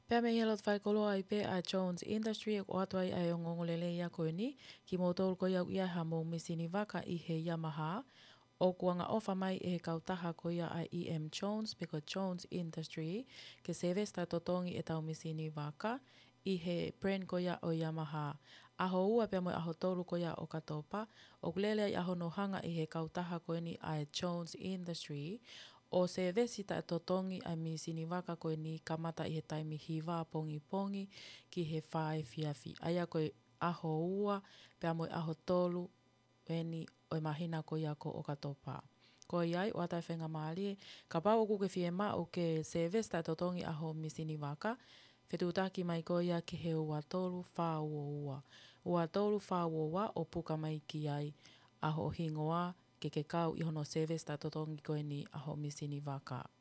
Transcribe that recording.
Pea me helot fai koloa I pe a Jones Industry o atuai ai o ngongolele ia koe ni ki mo tolu ko iau ia ha mo misini waka I he Yamaha o kuanga ofa mai e he kautaha ko ia a EM Jones peko Jones Industry ke service ta totongi e tau misini waka I he brand ko ia o Yamaha. Aho ua pea mo aho tolu ko ia o katopa o kulele ai aho no hanga I he kautaha ko ni a Jones Industry o se vesi ta totongi ai misini waka koe ni kamata I he taimi hiwa pongi pongi ki he whae fiafi. Aia koe aho ua, pea moe aho tolu, weni oi mahina ko ia ko o katopa. Ko iai, o atai whenga maali, ka pau oku ke fie ma o ke se vesi ta totongi aho misini waka, whetutaki mai ko ia ki he ua tolu wha ua. Ua tolu wha ua o puka mai ki ai aho hingoa, ke kau ihono se vesi ta totongi koe ni aho misini waka.